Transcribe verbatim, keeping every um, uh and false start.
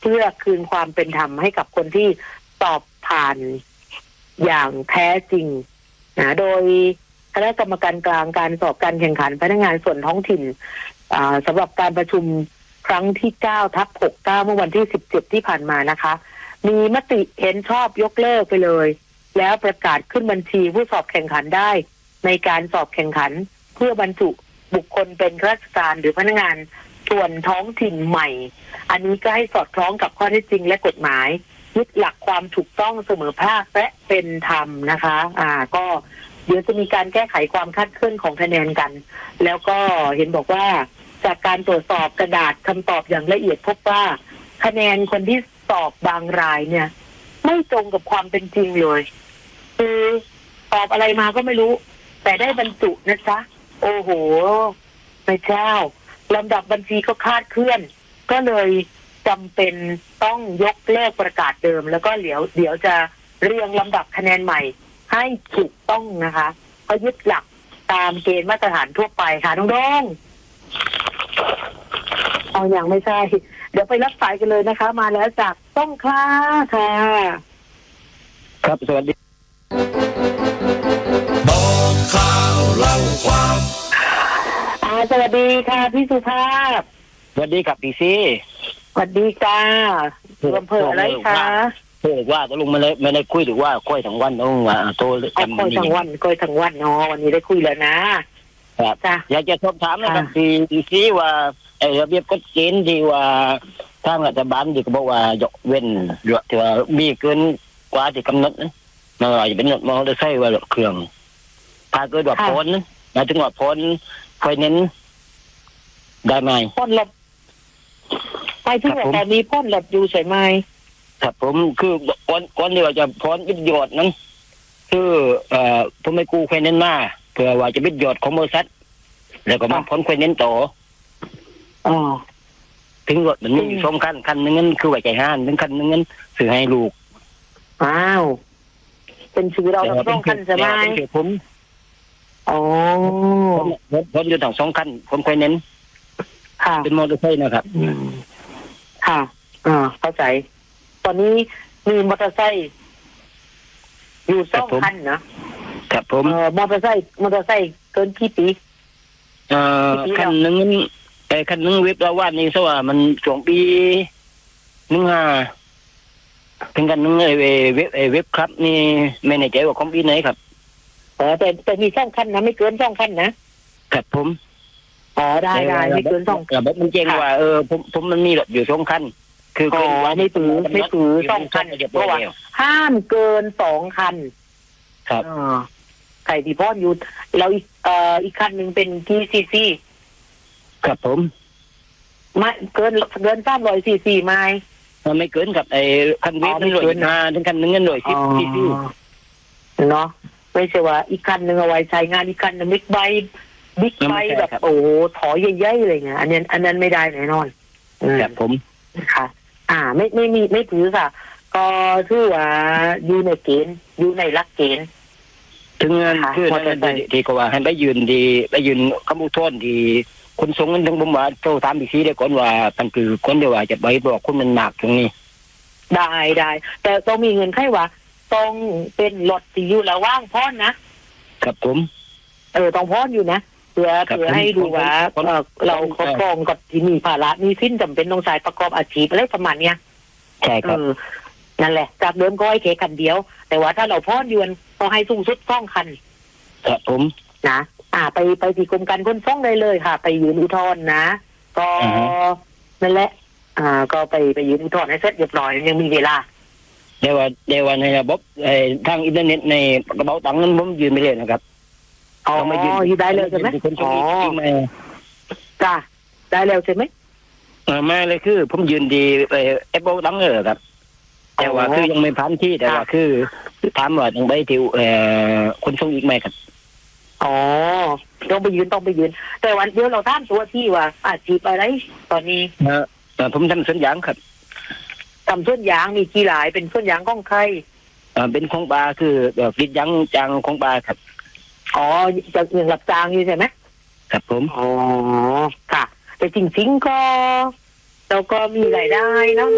พื่อคืนความเป็นธรรมให้กับคนที่สอบผ่านอย่างแท้จริงนะโดยคณะกรรมการกลางการสอบการแข่งขันพนักงานส่วนท้องถิ่นสำหรับการประชุมครั้งที่เก้าทับหกเก้าเมื่อวันที่สิบเจ็ดที่ผ่านมานะคะมีมติเห็นชอบยกเลิกไปเลยแล้วประกาศขึ้นบัญชีผู้สอบแข่งขันได้ในการสอบแข่งขันเพื่อบรรจุบุคคลเป็นข้าราชการหรือพนักงานส่วนท้องถิ่นใหม่อันนี้ก็ให้สอดคล้องกับข้อเท็จจริงและกฎหมายยึดหลักความถูกต้องเสมอภาคและเป็นธรรมนะคะอ่าก็เดี๋ยวจะมีการแก้ไขความคลาดเคลื่อนของคะแนนกันแล้วก็เห็นบอกว่าจากการตรวจสอบกระดาษคำตอบอย่างละเอียดพบว่าคะแนนคนที่สอบบางรายเนี่ยไม่ตรงกับความเป็นจริงเลยคือตอบอะไรมาก็ไม่รู้แต่ได้บรรจุนะจ๊ะโอ้โหพระเจ้าลำดับบัญชีก็คลาดเคลื่อนก็เลยจำเป็นต้องยกเลิกประกาศเดิมแล้วก็เดี๋ยวเดี๋ยวจะเรียงลำดับคะแนนใหม่ให้ถูกต้องนะคะก็ยึดหลักตามเกณฑ์มาตรฐานทั่วไปค่ะน้องดงเอาอย่างไม่ใช่เดี๋ยวไปรับสายกันเลยนะคะมาแล้วจากต้องคล้าค่ะครับสวัสดีบอกข่าวเล่าความอ่าสวัสดีค่ะพี่สุภาพสวัสดีครับพี่ซีสวัสดีจ้าอำเภออะไรคะเพื่อว่าก็ลุงไม่ได้ไม่ได้คุยหรือว่าคุยทั้งวันต้องว่าโทรจำคุยทั้งวันคุยทั้งวันเนาะวันนี้ได้คุยแล้วนะครับจ้ะอยากจะสอบถามนะครับพี่พี่ซีว่าไอ้ระเบียบกฎเกณฑ์ที่ว่าทางรัฐบาลที่เขาบอกว่ายกเว้นหรือที่ว่ามีเกินกว่าที่กำหนดนะไม่ว่าจะเป็นรถมอเตอร์ไซค์ว่ารถเครื่องถ้าเกิดว่าพ้นหมายถึงว่าพ้นไฟเน้นได้ไหมพ้นหลบไปที่ว่าตอนนี้พ้นหลบอยู่ใช่ไหมครับผมคือก่อนก่อนที่ว่าจะพ้นวิทยอดนั้นคือเอ่อผมไม่กู้ไฟเน้นมาเพื่อว่าจะวิทยอดของบริษัทแล้วก็มาพ้นไฟเน้นต่ออ๋อถึงรถมันมีสองคันคันนึงนั้นคือไว้ใจห้านถึงคันนึงนั้นซื้อให้ลูกอ้าวเป็นชื่อเราทั้งสองคันใช่ไหมผมอ๋อผมผมอยู่ทั้งสองคันผมไฟเน้นค่ะเป็นมอเตอร์ไซค์นะครับค่ะอ่าเข้าใจตอนนี้มีมอเตอร์ไซค์อยู่สองคันนะครับผมเอ่อมอเตอร์ไซค์มอเตอร์ไซค์เกินกี่ปีเอ่อคันนึงไอ้คันนึงเว็บเราว่านี่ซะว่ามันสองปีหนึ่งห้าถึงกันนึงไอ้เว็บไอ้เว็บครับนี่ไม่แน่ใจว่าของปีไหนครับเออแต่แต่มีสองคันนะไม่เกินสองคันนะครับผมอ๋อได้ได้ไม่เกินสองระบบมันแจ้งว่าเออผมผมมันมีรถอยู่สองคันคืออ๋อไม่ถือไม่ถือสองคันเพราะว่าห้ามเกินสองคันครับอ๋อไก่ที่พ่ออยู่แล้วอีกเอ่ออีกคันหนึ่งเป็นกี่ซีซีครับผมไม่เกินเกินสามร้อยซีซีไหมไม่เกินกับไอ้คันเวฟนั่นเลยมาถึงคันนึงนั่นเลยสิบซีซีเนาะไม่ใช่ว่าอีกคันหนึ่งเอาไว้ใช้งานอีกคันหนึ่งบิ๊กไบค์บิ๊กไบค์แบบโอ้ถอยใหญ่ๆเลยไงอันนี้อันนั้นไม่ได้แน่นอนครับผมค่ะอ่าไม่ไม่มีไม่ถือค่ะก็ถือว่าอยู่ในเกณฑ์อยู่ในหลักเกณฑ์ถึงคือที่ก็ว่าให้ไปยืนดีไปยืนคำอุทธรณ์ที่คนส่งเงินถึงผมว่าโทรถามอีกทีได้ก่อนว่ามันคือคนเดียวว่าจะไปบอกคนมันหนักตรงนี้ได้ได้แต่ต้องมีเงินไขว่าต้องเป็นรถที่อยู่ระหว่างพ้อนนะครับผมเออต้องพ้อนอยู่นะเพื่อเพื่อให้ดูว่าเราครอบครองกับที่มีภาระมีสิ้นจำเป็นต้องใช้ประกอบอาชีพอะไรประมาณเนี้ยใช่ครับนั่นแหละจากเดิมก็ให้แค่คันเดียวแต่ว่าถ้าเราพ้อนยืนต้องให้สูงสุดสองคันครับผมนะอ่าไปไปที่กรมการขนส่งได้เลยค่ะไปยืนอุทธรณ์นะก็นั่นแหละอ่าก็ไปไปยืนอุทธรณ์ให้เสร็จเรียบร้อยยังมีเวลาเดี๋ยวว่าเดี๋ยวว่าในระบบทางอินเทอร์เน็ตในกระเป๋าตังค์นั้นผมยืนไม่ได้นะครับอ๋อยืนได้เลยใช่ไหมอ๋อจ้าได้แล้วใช่ไหมเออไม่เลยคือผมยืนดีไปแอปเปิลตังค์เลยครับแต่ว่าคือยังไม่พันที่แต่ว่าคือถามว่าต้องไปที่เอ่อคนส่งอีกไหมครับอ๋อต้องไปยืนต้องไปยืนแต่วันเดียวเราท่ามตัวที่ว่าอาชีพอะไรตอนนี้เออผมทำสวนยางครับทำสวนยางมีกี่หลายเป็นสวนยางของใครอ่าเป็นของปลาคือแบบฟิตยางจางของปลาครับอ๋อจะเงินรับจ้างอยู่ใช่ไหมครับผมอ๋อค่ะแต่จริงๆก็เราก็มีรายได้เนาะ